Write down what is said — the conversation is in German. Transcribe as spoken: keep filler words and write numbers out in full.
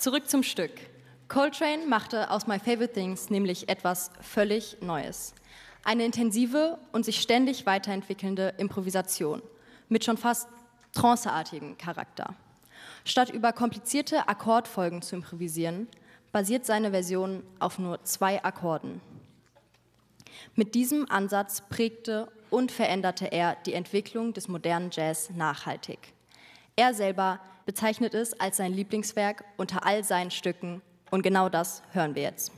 zurück zum Stück. Coltrane machte aus My Favorite Things nämlich etwas völlig Neues. Eine intensive und sich ständig weiterentwickelnde Improvisation mit schon fast tranceartigem Charakter. Statt über komplizierte Akkordfolgen zu improvisieren, basiert seine Version auf nur zwei Akkorden. Mit diesem Ansatz prägte und veränderte er die Entwicklung des modernen Jazz nachhaltig. Er selber bezeichnet es als sein Lieblingswerk unter all seinen Stücken und genau das hören wir jetzt.